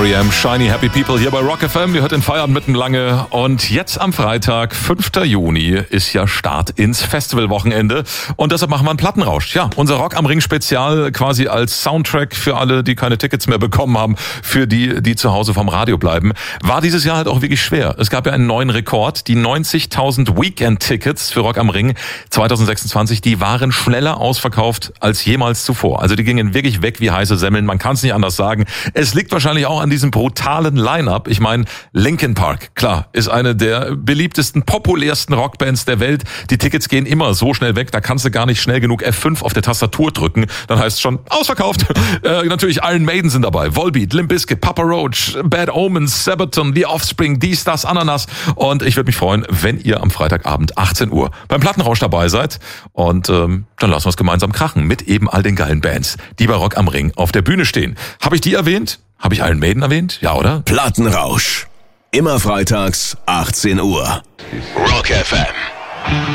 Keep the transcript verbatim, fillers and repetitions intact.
R E M, Shiny Happy People hier bei Rock F M. Ihr hört den Feierabend mitten lange. Und jetzt am Freitag, fünfter Juni, ist ja Start ins Festivalwochenende. Und deshalb machen wir einen Plattenrausch. Ja, unser Rock am Ring Spezial quasi als Soundtrack für alle, die keine Tickets mehr bekommen haben, für die, die zu Hause vom Radio bleiben. War dieses Jahr halt auch wirklich schwer. Es gab ja einen neuen Rekord. Die neunzigtausend Weekend-Tickets für Rock am Ring zwanzig sechsundzwanzig, die waren schneller ausverkauft als jemals zuvor. Also die gingen wirklich weg wie heiße Semmeln. Man kann es nicht anders sagen. Es liegt wahrscheinlich auch an diesem brutalen Line-Up. Ich meine, Linkin Park, klar, ist eine der beliebtesten, populärsten Rockbands der Welt. Die Tickets gehen immer so schnell weg, da kannst du gar nicht schnell genug F fünf auf der Tastatur drücken. Dann heißt es schon, ausverkauft. äh, natürlich Iron Maiden sind dabei, Volbeat, Limp Bizkit, Papa Roach, Bad Omens, Sabaton, The Offspring, dies, das, Ananas. Und ich würde mich freuen, wenn ihr am Freitagabend achtzehn Uhr beim Plattenrausch dabei seid. Und ähm, dann lassen wir es gemeinsam krachen mit eben all den geilen Bands, die bei Rock am Ring auf der Bühne stehen. Habe ich die erwähnt? Habe ich Iron Maiden erwähnt? Ja, oder? Plattenrausch. Immer freitags, achtzehn Uhr. Rock F M.